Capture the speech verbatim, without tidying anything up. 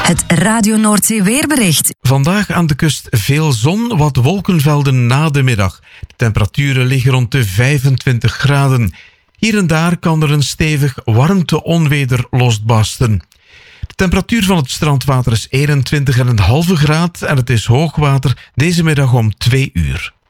Het Radio Noordzee weerbericht. Vandaag aan de kust veel zon, wat wolkenvelden na de middag. De temperaturen liggen rond de vijfentwintig graden. Hier en daar kan er een stevig warmte-onweder losbarsten. De temperatuur van het strandwater is eenentwintig komma vijf graden en het is hoogwater deze middag om twee uur.